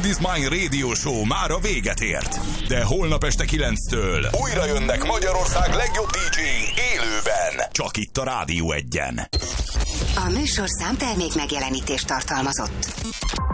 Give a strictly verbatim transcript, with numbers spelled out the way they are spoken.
Is Mine Radio Show már a véget ért. De holnap este kilenctől újra jönnek Magyarország legjobb dé dzséi élőben. Csak itt a Rádió Egyen. A műsorszám termék megjelenítést tartalmazott.